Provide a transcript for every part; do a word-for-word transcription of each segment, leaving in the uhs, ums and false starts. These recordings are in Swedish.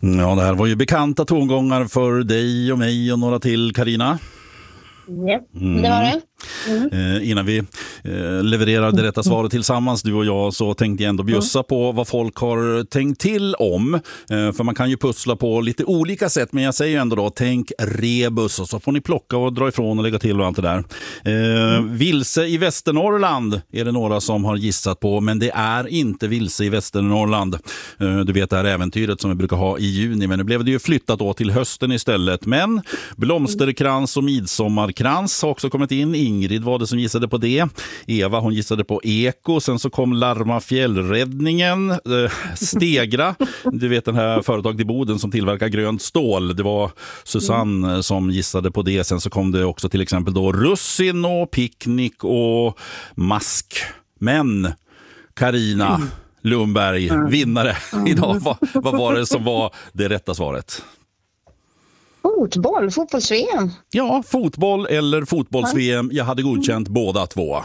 Ja, det här var ju bekanta tongångar för dig och mig och några till, Carina. Ja, mm. det var det. Mm. Eh, innan vi eh, levererar det rätta svaret tillsammans, du och jag, så tänkte jag ändå bjussa på vad folk har tänkt till om. Eh, för man kan ju pussla på lite olika sätt, men jag säger ändå då, tänk rebus, och så får ni plocka och dra ifrån och lägga till och allt det där. Eh, mm. Vilse i Västernorrland är det några som har gissat på, men det är inte Vilse i Västernorrland. Eh, du vet det här äventyret som vi brukar ha i juni, men nu blev det ju flyttat då till hösten istället. Men Blomsterkrans och Midsommarkrans har också kommit in. Ingrid var det som gissade på det. Eva, hon gissade på Eko. Sen så kom Larma fjällräddningen. Eh, Stegra, du vet den här företaget i Boden som tillverkar grönt stål. Det var Susanne mm. som gissade på det. Sen så kom det också till exempel då Russin och Picknick och Mask. Men Carina mm. Lundberg, mm. vinnare mm. idag. Vad, vad var det som var det rätta svaret? Fotboll, fotbolls-V M. Ja, fotboll eller fotbolls-V M. Jag hade godkänt mm. båda två.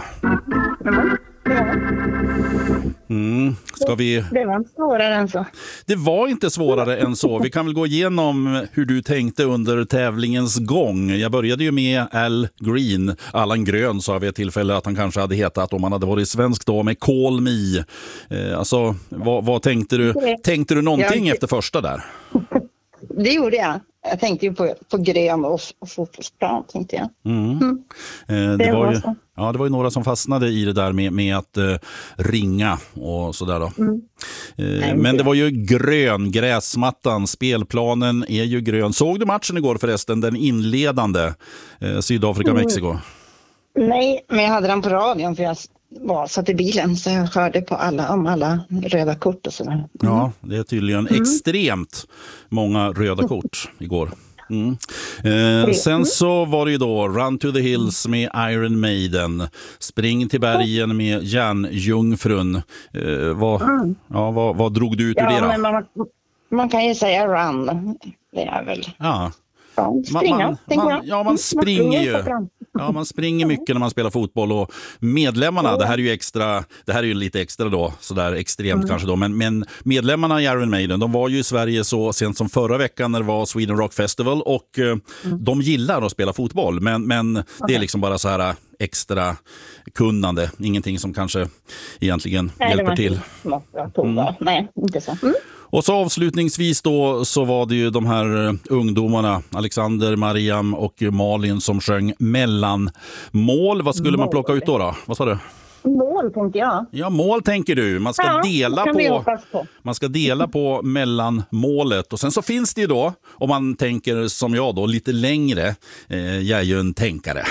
Mm. Ska vi... Det var inte svårare än så. Det var inte svårare än så. Vi kan väl gå igenom hur du tänkte under tävlingens gång. Jag började ju med Al Green. Allan Grön sa vid ett tillfälle att han kanske hade hetat, om han hade varit svensk då, med Call Me. Eh, alltså, vad, vad tänkte du? Tänkte du någonting jag... efter första där? Det gjorde jag. Jag tänkte ju på, på grön och, och fotbollsplan, tänkte jag. Mm. Mm. Eh, det, det, var ju, ja, det var ju några som fastnade i det där med, med att eh, ringa och sådär då. Mm. Eh, Nej, men det var ju grön, gräsmattan, spelplanen är ju grön. Såg du matchen igår förresten, den inledande eh, Sydafrika-Mexiko? Mm. Nej, men jag hade den på radion för jag var satt i bilen, så jag hörde på alla om alla röda kort och sådär. Mm. Ja, det är tydligen mm. extremt många röda kort igår. Mm. Eh, sen så var det ju då Run to the Hills med Iron Maiden, Spring till bergen med Järnjungfrun. Eh, vad, mm. ja, vad, vad drog du ut ur ja, det då? Men man, man kan ju säga run, det är väl... Ja. Springa, man, man, man, ja, man springer ju. Ja, man springer mycket när man spelar fotboll, och medlemmarna, det här är ju extra, det här är ju lite extra då, sådär extremt mm. kanske då, men, men medlemmarna i Iron Maiden, de var ju i Sverige så sent som förra veckan när det var Sweden Rock Festival, och mm. de gillar att spela fotboll, men, men okay. det är liksom bara så här extra kunnande, ingenting som kanske egentligen Nej, hjälper till. Mm. Nej, inte så. Mm. Och så avslutningsvis då så var det ju de här ungdomarna, Alexander, Mariam och Malin, som sjöng mellanmål. Vad skulle mål. man plocka ut då då? Vad sa du? Mål tänkte jag. Ja, mål tänker du. Man ska ja, dela på, på man ska dela på mellanmålet. Och sen så finns det ju då, om man tänker som jag då, lite längre. Eh, jag är ju en tänkare.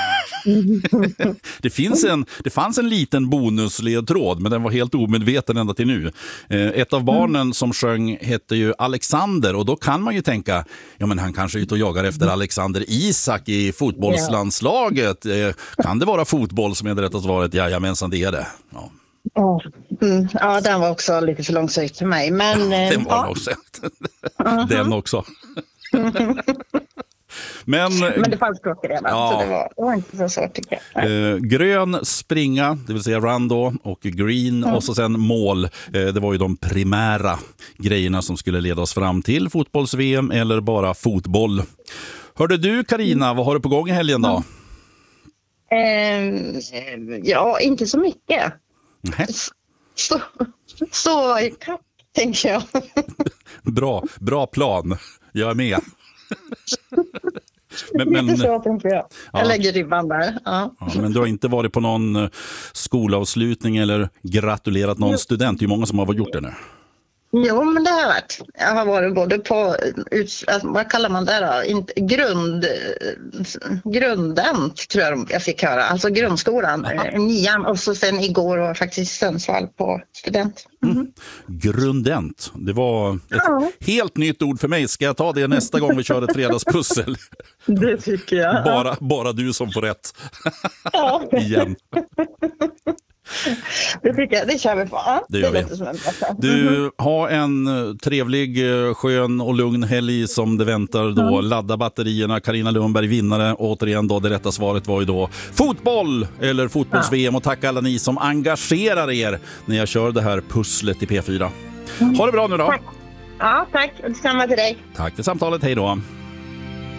det, finns en, det fanns en liten bonusledtråd, men den var helt omedveten ända till nu. Eh, ett av barnen mm. som sjöng hette ju Alexander, och då kan man ju tänka, ja men han kanske är ute och jagar efter Alexander Isak i fotbollslandslaget. Eh, kan det vara fotboll som är det rätta svaret? Jajamensan, det är det. Ja. Oh. Mm. Ja, den var också lite för långsökt för mig. Men, ja, den var ja. långsökt. Den också. Men, men det fanns klockan redan, ja. Så det var, det var inte så svårt tycker jag. Eh, grön, springa, det vill säga run då, och green mm. och så sen mål. Eh, det var ju de primära grejerna som skulle leda oss fram till fotbolls-V M eller bara fotboll. Hörde du, Carina, vad har du på gång i helgen då? Mm. Eh, ja, inte så mycket. Mm. Så, så kapp, tänker jag. bra, bra plan. Jag är med. Men, men, Lite så tänker jag. Ja. Jag lägger ribban där. Ja. Ja, men du har inte varit på någon skolavslutning eller gratulerat någon jo. student? Det är många som har gjort det nu. Jo, men det har jag varit. Jag har varit både på, vad kallar man det då? Inte, grund, grundent tror jag jag fick höra. Alltså grundskolan, Aha. nian, och så sen igår var faktiskt Sundsvall på student. Mm. Mm. Grundent, det var ett ja. helt nytt ord för mig. Ska jag ta det nästa gång vi kör ett fredagspussel? Det tycker jag. Bara, bara du som får rätt. Ja. Igen. Det tycker jag, det kör vi på. Ja, det gör det vi. Du, ha en trevlig, skön och lugn helg som det väntar då. Mm. Ladda batterierna. Carina Lundberg, vinnare. Återigen då, det rätta svaret var ju då fotboll eller fotbolls-V M. Och tack alla ni som engagerar er när jag kör det här pusslet i P fyra. Ha det bra nu då. Tack. Ja, tack. Och detsamma till dig. Tack för samtalet, hej då.